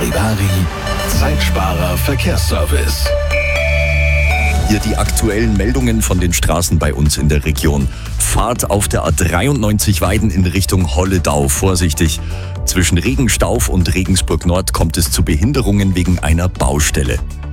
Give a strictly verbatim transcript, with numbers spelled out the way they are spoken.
Charivari, Zeitsparer Verkehrsservice. Hier die aktuellen Meldungen von den Straßen bei uns in der Region. Fahrt auf der A dreiundneunzig Weiden in Richtung Holledau vorsichtig. Zwischen Regenstauf und Regensburg Nord kommt es zu Behinderungen wegen einer Baustelle.